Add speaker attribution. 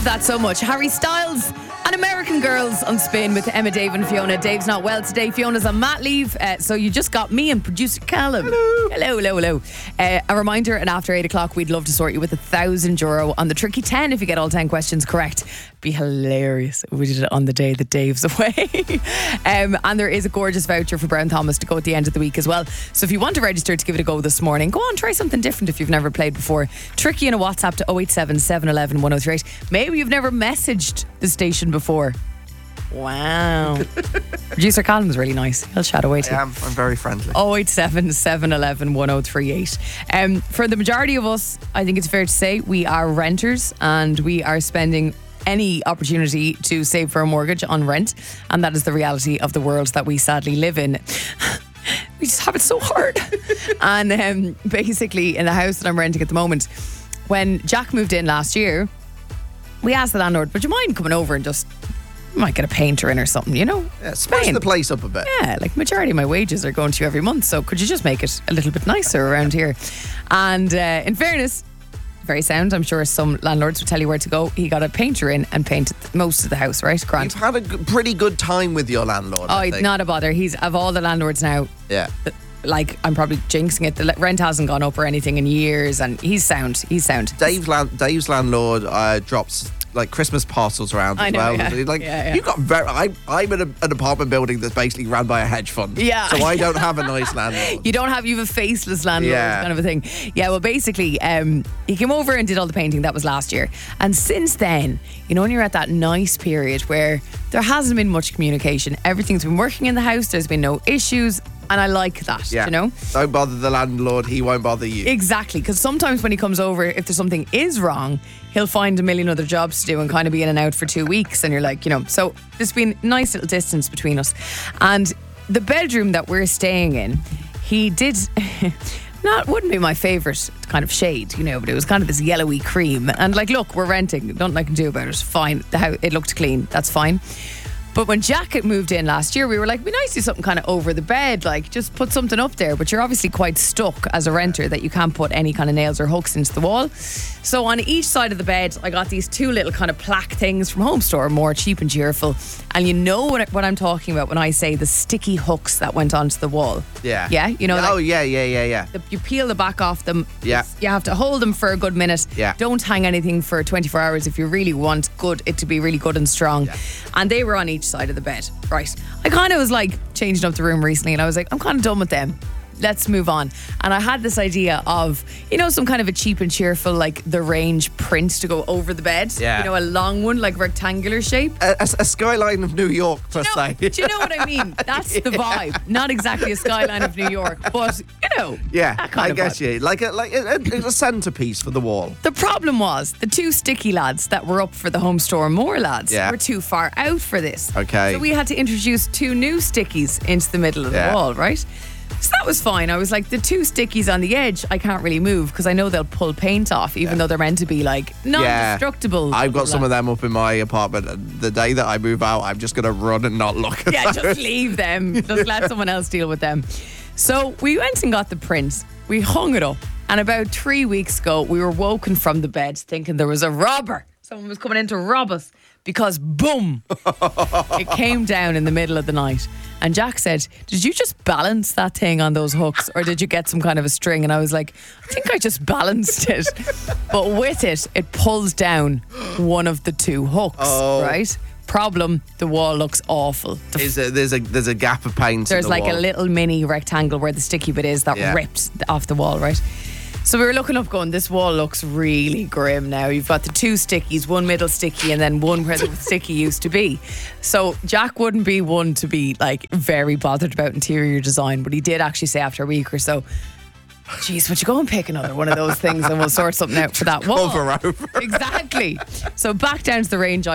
Speaker 1: Love that so much. Harry Styles and American Girls on Spin with Emma, Dave and Fiona. Dave's not well today. Fiona's on mat leave. So you just got me and producer Callum. Hello. A reminder, and after 8 o'clock, we'd love to sort you with €1,000 on the Tricky 10 if you get all 10 questions correct. Be hilarious if we did it on the day that Dave's away. And there is a gorgeous voucher for Brown Thomas to go at the end of the week as well. So if you want to register to give it a go this morning, go on, try something different if you've never played before. Tricky in a WhatsApp to 087 711 1038. Maybe you've never messaged the station before. Wow. Producer Callum's really nice. He'll chat away to you.
Speaker 2: I'm very friendly.
Speaker 1: 087 711 1038. For the majority of us, I think it's fair to say we are renters and we are spending any opportunity to save for a mortgage on rent, and that is the reality of the world that we sadly live in. We just have it so hard. And basically in the house that I'm renting at the moment, when Jack moved in last year, we asked the landlord, would you mind coming over and just might get a painter in or something, you know?
Speaker 2: Yeah, spice the place up a bit.
Speaker 1: Yeah, like majority of my wages are going to you every month, so could you just make it a little bit nicer around here? And in fairness, very sound. I'm sure some landlords would tell you where to go. He got a painter in and painted most of the house, right? Grant.
Speaker 2: You've had a pretty good time with your landlord, I think.
Speaker 1: Not a bother. He's, of all the landlords now,
Speaker 2: Yeah.
Speaker 1: like, I'm probably jinxing it. The rent hasn't gone up or anything in years, and he's sound.
Speaker 2: Dave's landlord drops like Christmas parcels around as well.
Speaker 1: Yeah.
Speaker 2: You got I'm in an apartment building that's basically run by a hedge fund.
Speaker 1: Yeah.
Speaker 2: So I don't have a nice landlord.
Speaker 1: You have a faceless landlord, kind of a thing. Yeah, well, basically, he came over and did all the painting. That was last year. And since then, you know, when you're at that nice period where there hasn't been much communication, everything's been working in the house, there's been no issues, and I like that, you know?
Speaker 2: Don't bother the landlord, he won't bother you.
Speaker 1: Exactly, because sometimes when he comes over, if there's something is wrong, he'll find a million other jobs to do and kind of be in and out for 2 weeks, and you're like, you know, so there's been nice little distance between us. And the bedroom that we're staying in, he did... wouldn't be my favourite kind of shade, you know, but it was kind of this yellowy cream. And like, look, we're renting, nothing I can do about it. Fine, it looked clean, that's fine. But when Jack had moved in last year, we were like, it'd be nice to do something kind of over the bed, like just put something up there. But you're obviously quite stuck as a renter that you can't put any kind of nails or hooks into the wall. So on each side of the bed, I got these two little kind of plaque things from Home Store, more cheap and cheerful. And you know what I'm talking about when I say the sticky hooks that went onto the wall.
Speaker 2: Yeah.
Speaker 1: Yeah? You know,
Speaker 2: yeah.
Speaker 1: You peel the back off them.
Speaker 2: Yeah.
Speaker 1: You have to hold them for a good minute.
Speaker 2: Yeah.
Speaker 1: Don't hang anything for 24 hours if you really want it to be really good and strong. Yeah. And they were on each side of the bed. Right. I kind of was like changing up the room recently and I was like, I'm kind of done with them. Let's move on. And I had this idea of, you know, some kind of a cheap and cheerful, like the range print to go over the bed.
Speaker 2: Yeah.
Speaker 1: You know, a long one, like rectangular shape.
Speaker 2: A skyline of New York, per se.
Speaker 1: Do you know what I mean? That's the vibe. Not exactly a skyline of New York, but, you know.
Speaker 2: Yeah,
Speaker 1: that kind
Speaker 2: I
Speaker 1: of
Speaker 2: guess
Speaker 1: vibe.
Speaker 2: you. Like a centerpiece for the wall.
Speaker 1: The problem was the two sticky lads that were up for the Home Store More lads were too far out for this.
Speaker 2: Okay.
Speaker 1: So we had to introduce two new stickies into the middle of the wall, right? So that was fine. I was like, the two stickies on the edge, I can't really move because I know they'll pull paint off, even though they're meant to be like non-destructible.
Speaker 2: I've got some of them up in my apartment. The day that I move out, I'm just going to run and not look at them.
Speaker 1: Just leave them. Just let someone else deal with them. So we went and got the print. We hung it up. And about 3 weeks ago, we were woken from the bed thinking there was a robber. Someone was coming in to rob us because, boom, it came down in the middle of the night. And Jack said, did you just balance that thing on those hooks or did you get some kind of a string? And I was like, I think I just balanced it. But with it, it pulls down one of the two hooks, right? Problem, the wall looks awful.
Speaker 2: There's a gap of paint.
Speaker 1: There's
Speaker 2: in the
Speaker 1: like
Speaker 2: wall.
Speaker 1: a little mini rectangle where the sticky bit is that rips off the wall, right? So we were looking up going, this wall looks really grim now. You've got the two stickies, one middle sticky and then one where the sticky used to be. So Jack wouldn't be one to be like very bothered about interior design, but he did actually say after a week or so, geez, would you go and pick another one of those things and we'll sort something out for that wall?
Speaker 2: Cover over.
Speaker 1: Exactly. So back down to the range